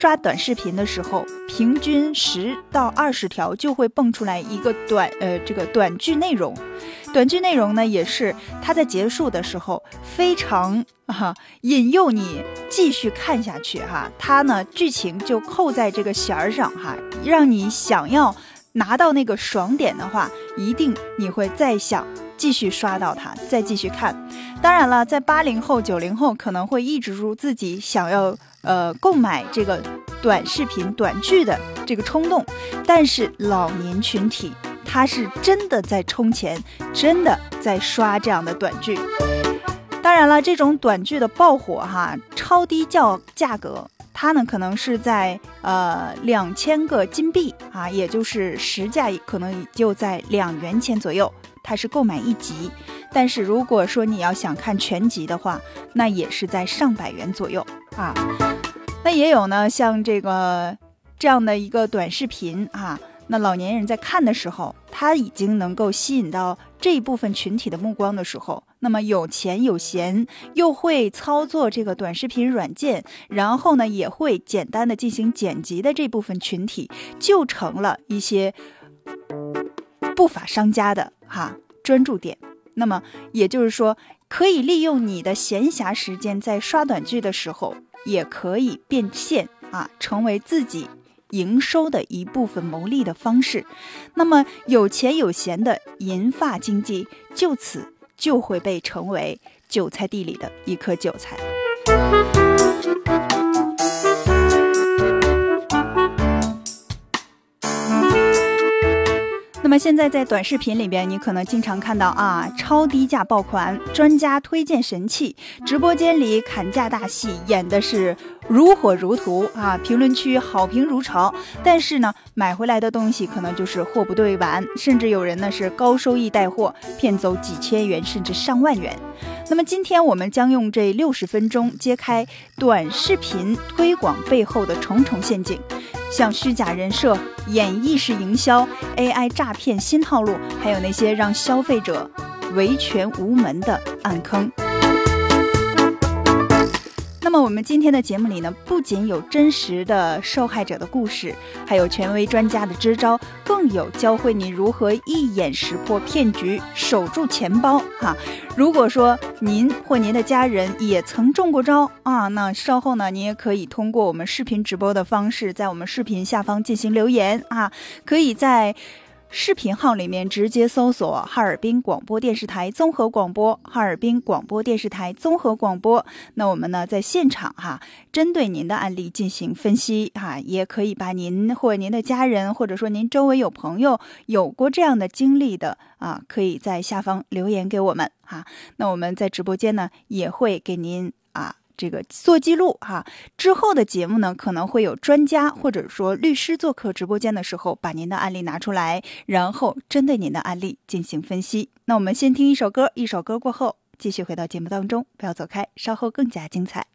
刷短视频的时候，平均10到20条就会蹦出来一个短剧内容。短剧内容呢，也是它在结束的时候非常引诱你继续看下去它呢剧情就扣在这个弦儿上让你想要拿到那个爽点的话，一定你会再想继续刷到它，再继续看。当然了，在80后、90后可能会抑制住自己想要购买这个短视频、短剧的这个冲动，但是老年群体他是真的在充钱，真的在刷这样的短剧。当然了，这种短剧的爆火超低价格，它呢可能是在2000个金币也就是实价可能也就在2元钱左右，它是购买1集。但是如果说你要想看全集的话，那也是在上百元左右那也有呢，像这样的一个短视频那老年人在看的时候，他已经能够吸引到这一部分群体的目光的时候，那么有钱有闲又会操作这个短视频软件，然后呢也会简单的进行剪辑的这部分群体，就成了一些不法商家的专注点。那么也就是说，可以利用你的闲暇时间在刷短剧的时候，也可以变现成为自己营收的一部分牟利的方式。那么有钱有闲的银发经济，就此就会被成为韭菜地里的一颗韭菜。那么现在在短视频里边，你可能经常看到超低价爆款，专家推荐神器，直播间里砍价大戏演的是如火如荼评论区好评如潮。但是呢，买回来的东西可能就是货不对版，甚至有人呢是高收益带货，骗走几千元甚至上万元。那么今天我们将用这60分钟揭开短视频推广背后的重重陷阱，像虚假人设、演绎式营销、AI 诈骗新套路，还有那些让消费者维权无门的暗坑。那么我们今天的节目里呢，不仅有真实的受害者的故事，还有权威专家的支招，更有教会你如何一眼识破骗局，守住钱包如果说您或您的家人也曾中过招那稍后呢，你也可以通过我们视频直播的方式，在我们视频下方进行留言可以在视频号里面直接搜索哈尔滨广播电视台综合广播，哈尔滨广播电视台综合广播。那我们呢在现场针对您的案例进行分析也可以把您或您的家人，或者说您周围有朋友有过这样的经历的可以在下方留言给我们那我们在直播间呢也会给您这个做记录之后的节目呢，可能会有专家或者说律师做客直播间的时候，把您的案例拿出来，然后针对您的案例进行分析。那我们先听一首歌，一首歌过后继续回到节目当中，不要走开，稍后更加精彩。